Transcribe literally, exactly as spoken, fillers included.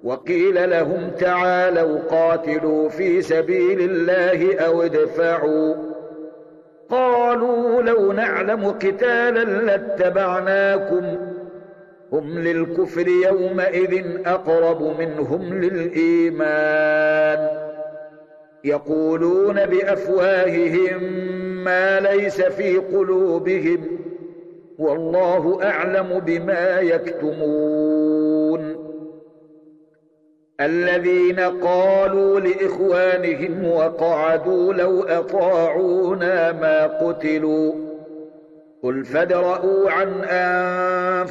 وقيل لهم تعالوا قاتلوا في سبيل الله أو ادفعوا قالوا لو نعلم قتالا لاتبعناكم هم للكفر يومئذ أقرب منهم للإيمان يقولون بأفواههم ما ليس في قلوبهم والله أعلم بما يكتمون الذين قالوا لإخوانهم وقعدوا لو أطاعونا ما قتلوا قل فادرءوا عن أنفسهم